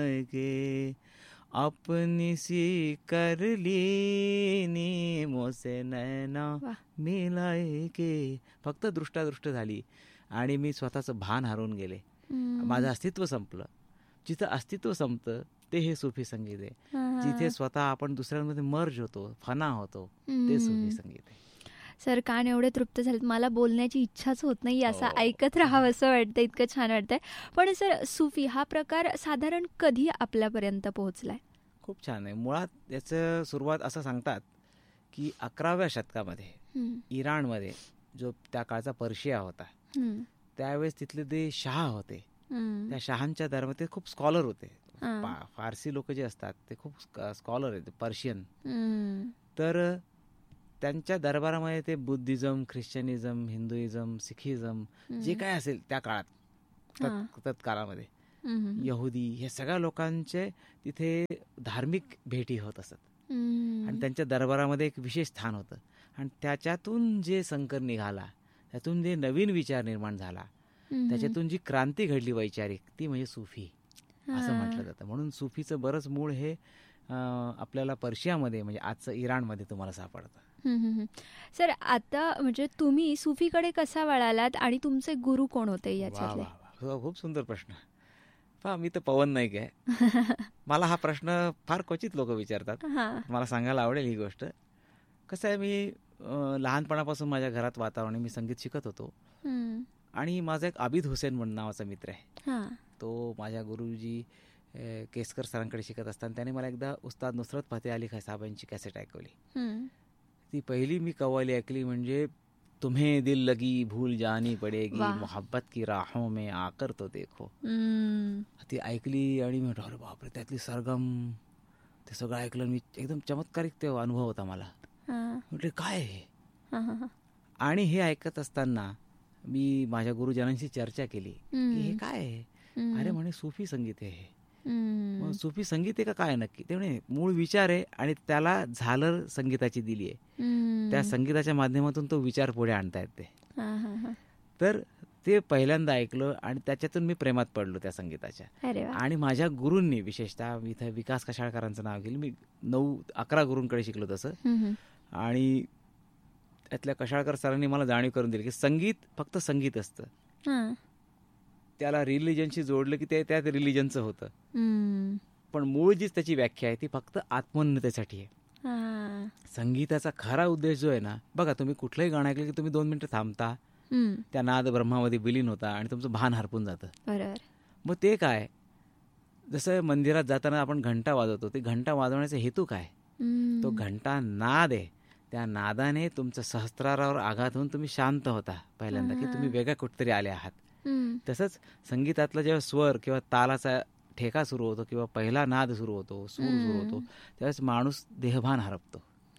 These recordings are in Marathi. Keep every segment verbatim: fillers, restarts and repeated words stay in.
के अपनी सी कर ली मोसे नैना मिलाय के. फक्त दृष्टादृष्ट झाली आणि मी स्वतःचं भान हरवून गेले. माझं अस्तित्व संपलं. जिथं अस्तित्व संपतं ते हे सुफी संगीत आहे. जिथे स्वतः आपण दुसऱ्यांमध्ये मर्ज होतो, फना होतो, ते सुफी संगीत आहे. सर, कान एवढे तृप्त झालेत, मला बोलण्याची इच्छाच होत नाही, असं ऐकत राहावं असं वाटतं, इतकं छान वाटतंय. पण सर, सुफी हा प्रकार साधारण कधी आपल्यापर्यंत पोहोचलाय? खूप छान आहे. मुळात याचं सुरुवात असं सांगतात की अकराव्या शतकामध्ये इराणमध्ये, जो त्या काळचा पर्शिया होता, त्यावेळेस तिथले जे शाह होते, त्या शहांच्या दरम्यान ते खूप स्कॉलर होते. फारसी लोक जे असतात ते खूप स्कॉलर आहेत, पर्शियन. तर त्यांच्या दरबारामध्ये ते बुद्धिझम, ख्रिश्चनिझम, हिंदुइझम, सिखिझम, जे काय असेल त्या काळात, तत्काळामध्ये यहुदी, हे सगळ्या लोकांचे तिथे धार्मिक भेटी होत असत. आणि त्यांच्या दरबारामध्ये एक विशेष स्थान होतं. आणि त्याच्यातून जे संकर निघाला, त्यातून जे नवीन विचार निर्माण झाला, त्याच्यातून जी क्रांती घडली वैचारिक, ती म्हणजे सुफी असं म्हटलं जातं. म्हणून सुफीचं बरंच मूळ हे आपल्याला पर्शियामध्ये, म्हणजे आजचं इराणमध्ये तुम्हाला सापडतं. सर, आता म्हणजे तुम्ही सुफीकडे कसा वळालात आणि तुमचे गुरु कोण होते याच्यातले? खूप सुंदर प्रश्न. पहा, मी तर पवन नाईक आहे. मला हा प्रश्न फार क्वचित लोक विचारतात. मला सांगायला आवडेल ही गोष्ट. कसं आहे, मी लहानपणापासून माझ्या घरात वातावरण, मी संगीत शिकत होतो. आणि माझा एक आबिद हुसेन म्हणून नावाचा मित्र आहे. तो माझ्या गुरुजी केसकर सरांकडे शिकत असताना त्याने मला एकदा उस्ताद नुसरत फतेह अली खान साहेबांची कॅसेट ऐकवली. ती पहिली मी कव्वाली ऐकली म्हणजे तुम्हें दिल लगी भूल जानी पडेगी मोहब्बत की राहों में आकर तो देखो. ती ऐकली आणि मी म्हटलं, अरे बापरे, त्यातली सरगम, ते सगळं ऐकलं. मी एकदम चमत्कारिक ते अनुभव होता मला. म्हटले काय हे. आणि हे ऐकत असताना मी माझ्या गुरुजनांशी चर्चा केली की हे काय आहे. अरे म्हणे, सुफी संगीत आहे. मग सुफी संगीत आहे का काय नक्की? ते म्हणे मूळ विचार आहे आणि त्याला झालर संगीताची दिली आहे. त्या संगीताच्या माध्यमातून तो विचार पुढे आणता येते. तर ते पहिल्यांदा ऐकलं आणि त्याच्यातून मी प्रेमात पडलो त्या संगीताच्या. आणि माझ्या गुरूंनी, विशेषतः इथं विकास कशाळकरांचं नाव घेईल, मी नऊ अकरा गुरूंकडे शिकलो तसं. आणि त्यातल्या कशाळकर सरांनी मला जाणीव करून दिली की संगीत फक्त संगीत असतं, त्याला रिलिजनशी जोडलं की ते त्यात रिलिजनचं होतं. पण मूळ जीच त्याची व्याख्या आहे ती फक्त आत्मोन्नतेसाठी आहे. संगीताचा खरा उद्देश जो आहे ना, बघा, तुम्ही कुठलंही गाणं ऐकलं की तुम्ही दोन मिनिटं थांबता, त्या नाद ब्रह्मामध्ये विलीन होता आणि तुमचं भान हरपून जातं. मग ते काय, जसं मंदिरात जाताना आपण घंटा वाजवतो, ते घंटा वाजवण्याचा हेतू काय? तो घंटा नाद आहे. त्या नादाने तुमचं सहस्त्रारावर आघात होऊन तुम्ही शांत होता पहिल्यांदा, की तुम्ही वेगळ्या कुठतरी आले आहात. तसंच संगीतातला जेव्हा स्वर किंवा तालाचा ठेका सुरू होतो किंवा पहिला नाद सुरू होतो, सूर सुरू होतो, त्यावेळेस माणूस देहभान हरपतो.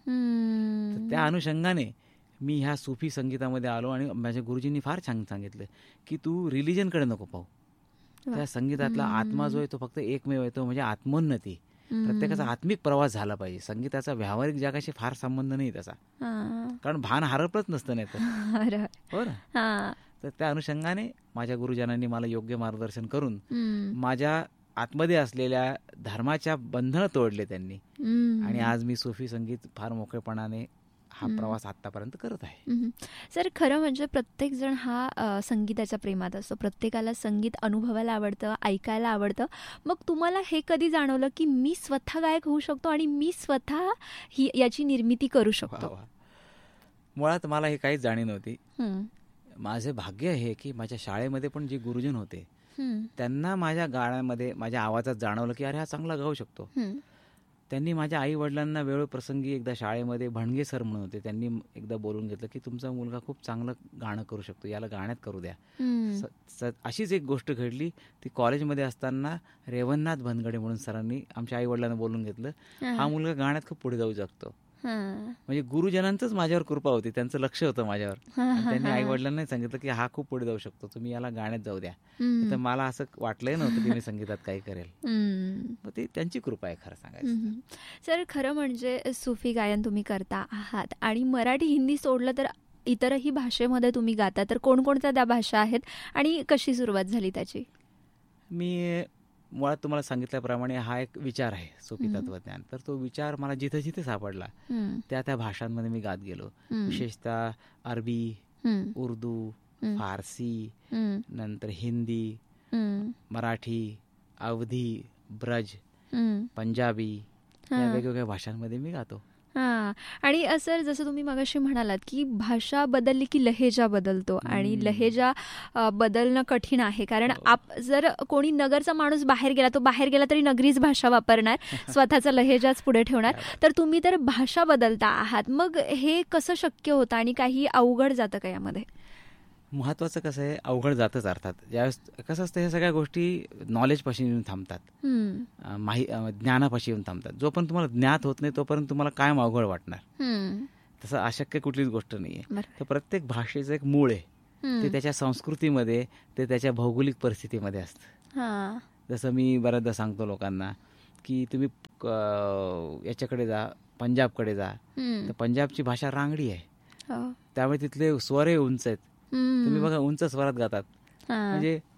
त्या अनुषंगाने मी ह्या सुफी संगीतामध्ये आलो. आणि माझ्या गुरुजींनी फार छान सांगितलं की तू रिलिजनकडे नको पाहू. त्या संगीतातला आत्मा जो आहे तो फक्त एकमेव येतो, म्हणजे आत्मोन्नती. प्रत्येकाचा आत्मिक प्रवास झाला पाहिजे. संगीताचा व्यावहारिक जगाशी फार संबंध नाही त्याचा, कारण भान हरपलंच नसतं नाही तर. हो ना. तर त्या अनुषंगाने माझ्या गुरुजनांनी मला योग्य मार्गदर्शन करून माझ्या आतमध्ये असलेल्या धर्माच्या बंधनं तोडले त्यांनी. आणि आज मी सुफी संगीत फार मोकळेपणाने हा प्रवास आतापर्यंत करत आहे. सर, खरं म्हणजे प्रत्येक जण हा संगीताच्या प्रेमात असतो. प्रत्येकाला संगीत अनुभवायला आवडतं, ऐकायला आवडतं. मग तुम्हाला हे कधी जाणवलं की मी स्वतः गायक होऊ शकतो आणि मी स्वतः ही याची निर्मिती करू शकतो? मुळात मला हे काहीच जाणीव नव्हती. माझे भाग्य आहे की माझ्या शाळेमध्ये पण जे गुरुजन होते त्यांना माझ्या गाण्यामध्ये, माझ्या आवाजात जाणवलं की अरे हा चांगला गाऊ शकतो. त्यांनी माझ्या आई वडिलांना वेळ प्रसंगी एकदा शाळेमध्ये भणगे सर म्हणून होते, त्यांनी एकदा बोलून घेतलं की तुमचा मुलगा खूप चांगलं गाणं करू शकतो, याला गाण्यात करू द्या. अशीच एक गोष्ट घडली. ती कॉलेजमध्ये असताना रेवणनाथ भनगडे म्हणून सरांनी आमच्या आई वडिलांना बोलून घेतलं, हा मुलगा गाण्यात खूप पुढे जाऊ शकतो. म्हणजे गुरुजनांचंच माझ्यावर कृपा होती, त्यांचं लक्ष होतं माझ्यावर. त्यांनी आई वडिलांना सांगितलं की हा खूप पुढे जाऊ शकतो, तुम्ही याला गाण्यात जाऊ द्या. तर मला असं वाटलंही नव्हतं की मी संगीतात काही करेल. मग ती त्यांची कृपा आहे खरं सांगायचं. सर, खरं म्हणजे सुफी गायन तुम्ही करता आहात आणि मराठी हिंदी सोडलं तर इतरही भाषेमध्ये तुम्ही गाता, तर कोणकोणत्या त्या भाषा आहेत आणि कशी सुरुवात झाली त्याची? मी मुळात तुम्हाला सांगितल्याप्रमाणे हा एक विचार आहे सोफी तत्वज्ञान. तर तो विचार मला जिथे जिथे सापडला त्या त्या भाषांमध्ये मी गात गेलो. विशेषतः अरबी, उर्दू, फारसी, नंतर हिंदी, मराठी, अवधी, ब्रज, पंजाबी या वेगवेगळ्या भाषांमध्ये मी गातो. हा. आणि सर जसं तुम्ही मगाशी म्हणालात की भाषा बदलली की लहेजा बदलतो आणि लहेजा बदलणं कठीण आहे. कारण आप जर कोणी नगरचा माणूस बाहेर गेला तो बाहेर गेला तरी नगरीच भाषा वापरणार, स्वतःचा लहेजाच पुढे ठेवणार. तर तुम्ही तर भाषा बदलता आहात, मग हे कसं शक्य होतं आणि काही अवघड जातं का यामध्ये? महत्वाचं कसं आहे, अवघड जातच अर्थात. ज्यावेळेस कसं असतं, ह्या सगळ्या गोष्टी नॉलेजपाशी येऊन थांबतात, माहि ज्ञानापाशी येऊन थांबतात. जोपर्यंत तुम्हाला ज्ञात होत नाही तोपर्यंत तुम्हाला कायम अवघड वाटणार. तसं अशक्य कुठलीच गोष्ट नाहीये. तर प्रत्येक भाषेचं एक मूळ आहे, ते त्याच्या संस्कृतीमध्ये, ते त्याच्या भौगोलिक परिस्थितीमध्ये असतं. जसं मी बऱ्याचदा सांगतो लोकांना की तुम्ही याच्याकडे जा, पंजाबकडे जा, तर पंजाबची भाषा रांगडी आहे, त्यामुळे तिथले स्वर उंच आहेत. तुम्ही बघा उंच स्वरात गातात, म्हणजे